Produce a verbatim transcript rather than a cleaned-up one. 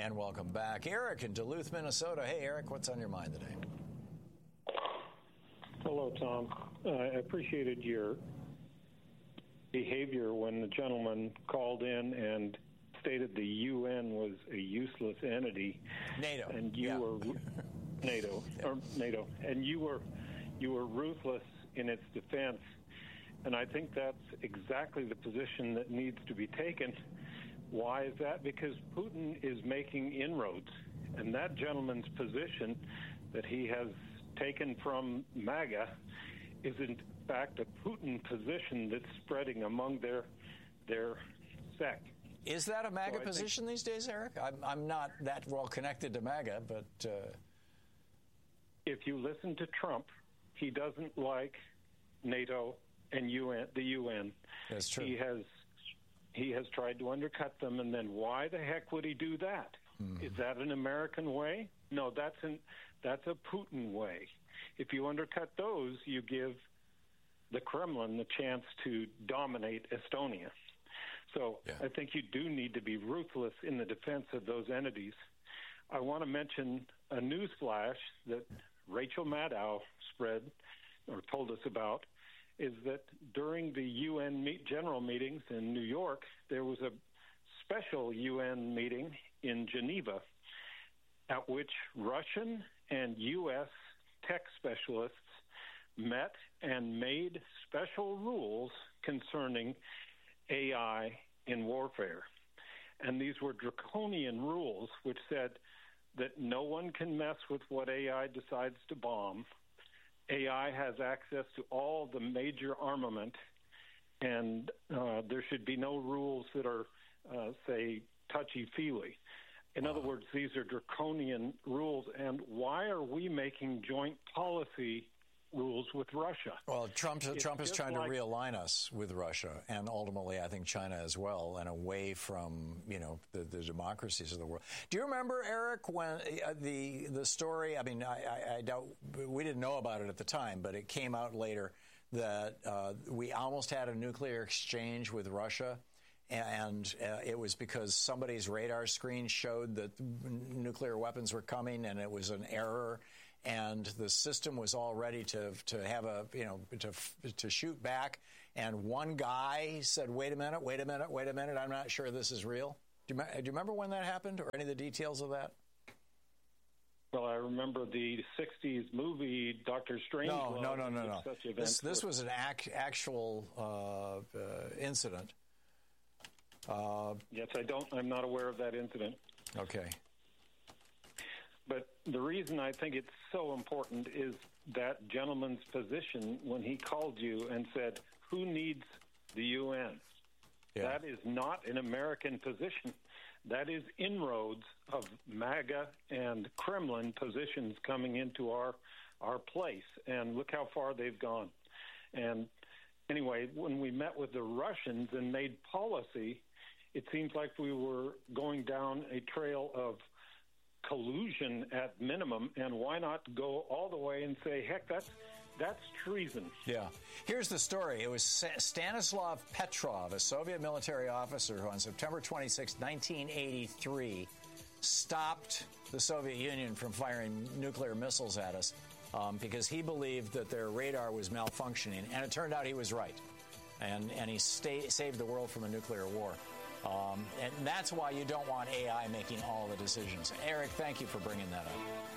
And welcome back. Eric in Duluth, Minnesota. Hey, Eric, what's on your mind today? Hello, Tom. Uh, I appreciated your behavior when the gentleman called in and stated the U N was a useless entity. NATO. And you yeah. were NATO yeah. or NATO, and you were you were ruthless in its defense. And I think that's exactly the position that needs to be taken. Why is that? Because Putin is making inroads, and that gentleman's position that he has taken from MAGA is in fact a Putin position that's spreading among their their sect. Is that a MAGA so position these days, Eric? I'm, I'm not that well connected to MAGA, but uh... if you listen to Trump, he doesn't like NATO and U N, the U N. That's true. He has he has tried to undercut them, and then why the heck would he do that? Mm. Is that an American way? No, that's an that's a Putin way. If you undercut those, you give the Kremlin the chance to dominate Estonia. So yeah. I think you do need to be ruthless in the defense of those entities. I want to mention a news flash that Rachel Maddow spread or told us about, is that during the U N meet general meetings in New York, there was a special U N meeting in Geneva at which Russian and U S tech specialists met and made special rules concerning A I in warfare. And these were draconian rules which said that no one can mess with what A I decides to bomb. A I has access to all the major armament, and uh, there should be no rules that are, uh, say, touchy-feely. In wow. other words, these are draconian rules, and why are we making joint policy rules with Russia? Well, Trump, Trump is trying like, to realign us with Russia, and ultimately, I think China as well, and away from, you know, the, the democracies of the world. Do you remember, Eric, when uh, the the story? I mean, I, I, I doubt we didn't know about it at the time, but it came out later that uh, we almost had a nuclear exchange with Russia. And uh, it was because somebody's radar screen showed that nuclear weapons were coming, and it was an error. And the system was all ready to to have a you know to to shoot back. And one guy said, "Wait a minute, wait a minute, wait a minute. I'm not sure this is real." Do you, do you remember when that happened, or any of the details of that? Well, I remember the sixties movie Doctor Strangelove. No, no, no, no, no. Such this this was an ac- actual uh, uh, incident. Uh, yes, I don't. I'm not aware of that incident. Okay. But the reason I think it's so important is that gentleman's position when he called you and said, "Who needs the U N?" Yeah. That is not an American position. That is inroads of MAGA and Kremlin positions coming into our our place. And look how far they've gone. And anyway, when we met with the Russians and made policy, it seems like we were going down a trail of collusion at minimum, and why not go all the way and say, heck, that's that's treason. Yeah. Here's the story. It was Stanislav Petrov, a Soviet military officer who on September twenty-sixth, nineteen eighty-three, stopped the Soviet Union from firing nuclear missiles at us um, because he believed that their radar was malfunctioning, and it turned out he was right. And, and he stay, saved the world from a nuclear war. Um, and that's why you don't want A I making all the decisions. Eric, thank you for bringing that up.